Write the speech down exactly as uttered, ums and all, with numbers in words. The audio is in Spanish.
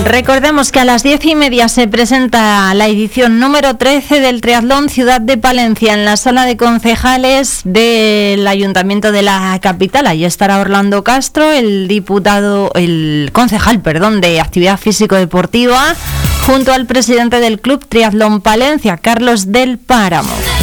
Recordemos que a las diez y media se presenta la edición número trece del Triatlón Ciudad de Palencia en la sala de concejales del Ayuntamiento de la capital. Allí estará Orlando Castro, el diputado, el concejal, perdón, de Actividad Físico-Deportiva, junto al presidente del Club Triatlón Palencia, Carlos del Páramo.